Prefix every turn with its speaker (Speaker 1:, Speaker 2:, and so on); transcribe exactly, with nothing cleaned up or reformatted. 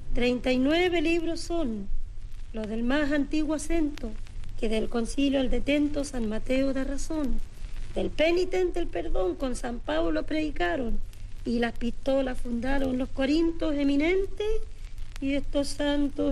Speaker 1: Treinta y nueve libros son los del más antiguo acento, que del concilio el detento San Mateo da razón. Del penitente el perdón con San Pablo predicaron, y las pistolas fundaron los corintos eminentes, y estos santos